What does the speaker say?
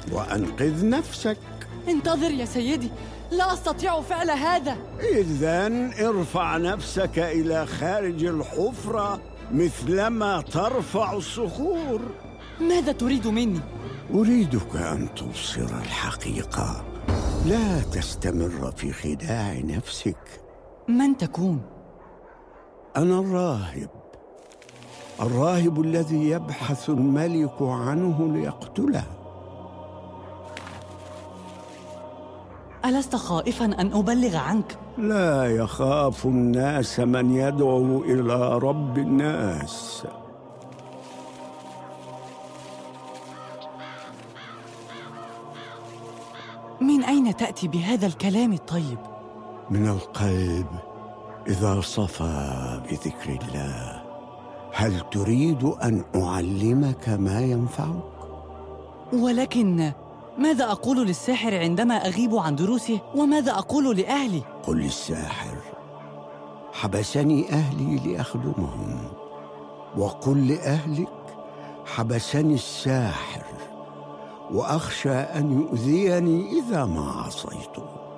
وأنقذ نفسك. انتظر يا سيدي، لا أستطيع فعل هذا. إذن ارفع نفسك إلى خارج الحفرة مثلما ترفع الصخور. ماذا تريد مني؟ أريدك أن تبصر الحقيقة، لا تستمر في خداع نفسك. من تكون؟ أنا الراهب الذي يبحث الملك عنه ليقتله. ألست خائفاً أن أبلغ عنك؟ لا يخاف الناس من يدعو إلى رب الناس. من أين تأتي بهذا الكلام الطيب؟ من القلب إذا صفى بذكر الله. هل تريد أن أعلمك ما ينفعك؟ ولكن ماذا أقول للساحر عندما أغيب عن دروسه؟ وماذا أقول لأهلي؟ قل للساحر: حبسني أهلي لأخدمهم. وقل لأهلك: حبسني الساحر وأخشى أن يؤذيني إذا ما عصيته.